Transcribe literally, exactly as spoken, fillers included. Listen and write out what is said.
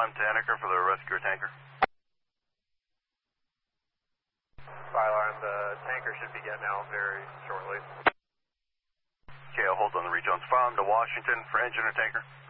climb to Henniker for the rescue tanker. Fire alarm, the tanker should be getting out very shortly. Okay, I'll hold on the reach on fire to Washington for engine or tanker.